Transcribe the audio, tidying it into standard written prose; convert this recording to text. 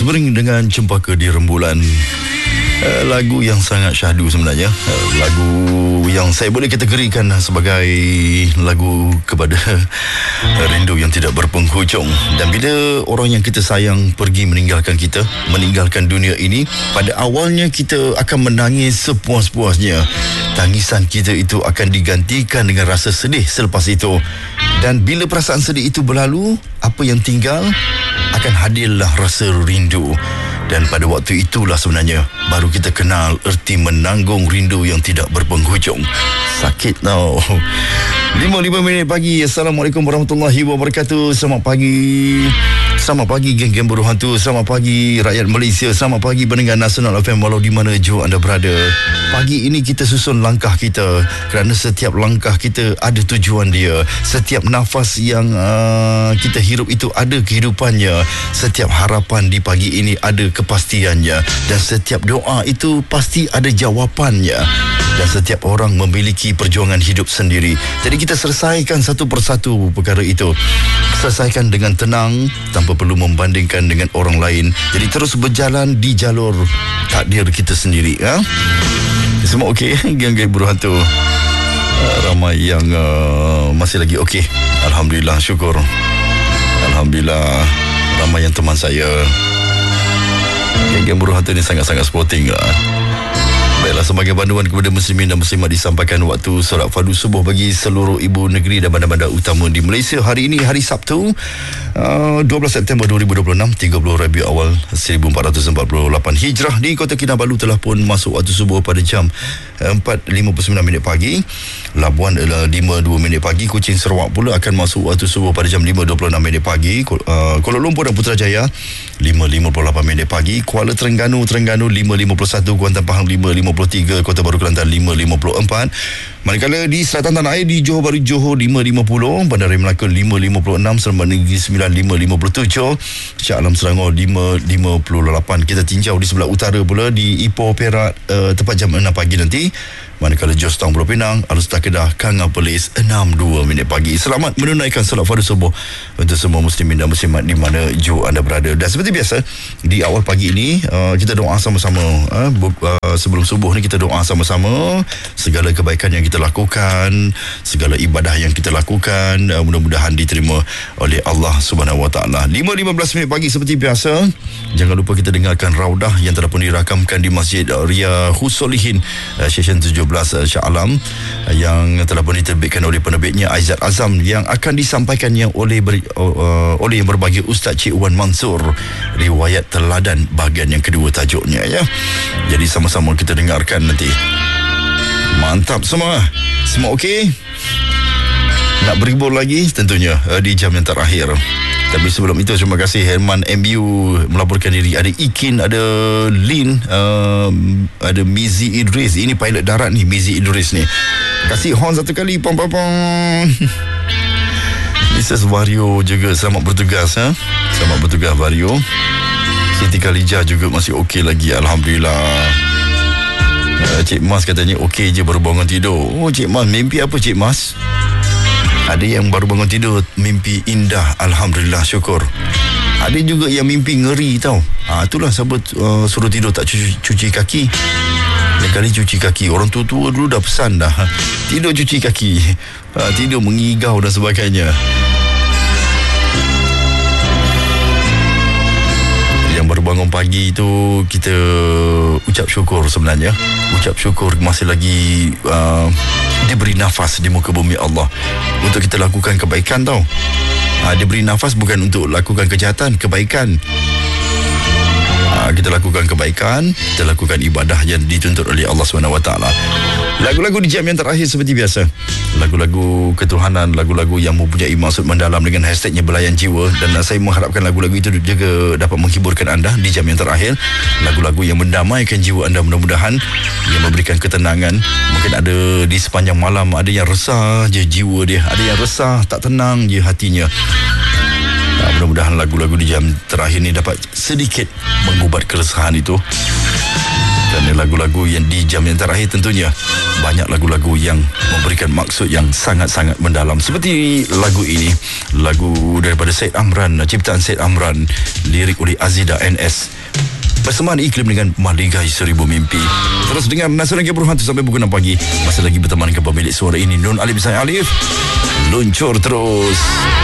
Seiring dengan Cempaka di Rembulan, lagu yang sangat syahdu sebenarnya, lagu yang saya boleh kategorikan sebagai lagu kepada rindu yang tidak berpenghujung. Dan bila orang yang kita sayang pergi meninggalkan kita, meninggalkan dunia ini, pada awalnya kita akan menangis sepuas-puasnya. Tangisan kita itu akan digantikan dengan rasa sedih selepas itu. Dan bila perasaan sedih itu berlalu, apa yang tinggal akan hadirlah rasa rindu. Dan pada waktu itulah sebenarnya baru kita kenal erti menanggung rindu yang tidak berpenghujung. Sakit tau. 5 minit pagi. Assalamualaikum warahmatullahi wabarakatuh. Selamat pagi. Selamat pagi geng-geng buruh hantu. Selamat pagi rakyat Malaysia. Selamat pagi pendengar Nasional FM walau di mana jua anda berada. Pagi ini kita susun langkah kita, kerana setiap langkah kita ada tujuan dia. Setiap nafas yang kita hirup itu ada kehidupannya. Setiap harapan di pagi ini ada kepastiannya. Dan setiap doa itu pasti ada jawapannya. Dan setiap orang memiliki perjuangan hidup sendiri. Jadi kita selesaikan satu persatu perkara itu. Selesaikan dengan tenang, tanpa perlu membandingkan dengan orang lain. Jadi terus berjalan di jalur takdir kita sendiri. Semua okey, geng-geng buruh hantu. Ramai yang masih lagi okey. Alhamdulillah, syukur. Alhamdulillah, ramai yang teman saya. Geng-geng buruh hantu ni sangat-sangat sporting lah. Baiklah, sebagai panduan kepada muslimin dan muslimat disampaikan waktu solat fardu subuh bagi seluruh ibu negeri dan bandar-bandar utama di Malaysia. Hari ini hari Sabtu, 12 September 2026, 30 Rabiul Awal 1448 Hijrah. Di Kota Kinabalu telah pun masuk waktu subuh pada jam 4.59 minit pagi. Labuan adalah 5.2 minit pagi. Kuching Sarawak pula akan masuk waktu subuh pada jam 5.26 minit pagi. Kuala Lumpur dan Putrajaya 5.58 minit pagi. Kuala Terengganu 5.51. Kuantan Pahang 5.53. Kota Baru Kelantan 5.54. Manakala di selatan tanah air, di Johor Bahru Johor 5.50, Bandar Melaka 5.56, Seremban Negeri 9 5.57, Shah Alam Selangor 5.58. Kita tinjau di sebelah utara pula, di Ipoh Perak tepat jam 6 pagi nanti. Manakala Jos Town Pulau Pinang, Alustar Kedah, Kangah Perlis 6.2 minit pagi. Selamat menunaikan solat fardu subuh untuk semua muslimin dan muslimat di mana jua anda berada. Dan seperti biasa, di awal pagi ini kita doa sama-sama. Sebelum subuh ni kita doa sama-sama. Segala kebaikan yang kita lakukan, segala ibadah yang kita lakukan, mudah-mudahan diterima oleh Allah Subhanahu Wa Taala. 5.15 minit pagi seperti biasa. Jangan lupa kita dengarkan Raudah yang telah pun dirakamkan di Masjid Ria Husolihin, Session 17 Shah Alam, yang telah pun diterbitkan oleh penerbitnya Aizat Azam, yang akan disampaikannya oleh yang berbahagia Ustaz Cik Wan Mansur. Riwayat Teladan bahagian yang kedua tajuknya, ya. Jadi sama-sama kita dengarkan nanti. Mantap semua. Semua okey? Nak berhibur lagi tentunya di jam yang terakhir. Tapi sebelum itu, terima kasih Herman MU melaporkan diri. Ada Ikin, ada Lin, ada Mizi Idris. Ini pilot darat ni, Mizi Idris ni. Kasih horn satu kali. Pom pom pom. Mrs. Wario juga selamat bertugas. Selamat bertugas Wario. Siti Khalijah juga masih okey lagi, alhamdulillah. Cik Mas katanya okey je baru bangun tidur. Oh, Cik Mas, mimpi apa Cik Mas? Ada yang baru bangun tidur mimpi indah, alhamdulillah, syukur. Ada juga yang mimpi ngeri tau. Itulah sebab suruh tidur tak cuci kaki. Lain kali cuci kaki. Orang tua-tua dulu dah pesan dah, tidur cuci kaki, tidur mengigau dan sebagainya. Yang baru bangun pagi itu, kita ucap syukur sebenarnya. Ucap syukur masih lagi diberi nafas di muka bumi Allah untuk kita lakukan kebaikan tau. Diberi nafas bukan untuk lakukan kejahatan, kebaikan. Kita lakukan kebaikan, kita lakukan ibadah yang dituntut oleh Allah SWT. Lagu-lagu di jam yang terakhir seperti biasa, lagu-lagu ketuhanan, lagu-lagu yang mempunyai maksud mendalam dengan hashtagnya belayan jiwa. Dan saya mengharapkan lagu-lagu itu juga dapat menghiburkan anda di jam yang terakhir. Lagu-lagu yang mendamaikan jiwa anda, mudah-mudahan, yang memberikan ketenangan. Mungkin ada di sepanjang malam, ada yang resah je jiwa dia, ada yang resah, tak tenang je hatinya. Mudah-mudahan lagu-lagu di jam terakhir ni dapat sedikit mengubat keresahan itu. Kerana lagu-lagu yang di jam yang terakhir tentunya banyak lagu-lagu yang memberikan maksud yang sangat-sangat mendalam. Seperti lagu ini, lagu daripada Syed Amran, ciptaan Syed Amran, lirik oleh Azida NS. Persembahan iklim dengan Maligai Seribu Mimpi. Terus dengar Nasihat Puluh Hantu sampai pukul 6 pagi. Masih lagi berteman ke pemilik suara ini, Nun Alif Zain Alif. Luncur terus.